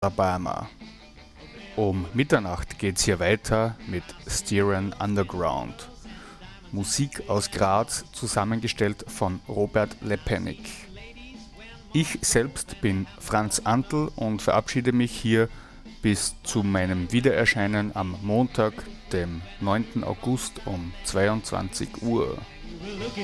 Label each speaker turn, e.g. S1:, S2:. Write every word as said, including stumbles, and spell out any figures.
S1: Alabama. Um Mitternacht geht's hier weiter mit Styrian Underground. Musik aus Graz, zusammengestellt von Robert Lepenik. Ich selbst bin Franz Antl und verabschiede mich hier bis zu meinem Wiedererscheinen am Montag, dem neunten August um zweiundzwanzig Uhr.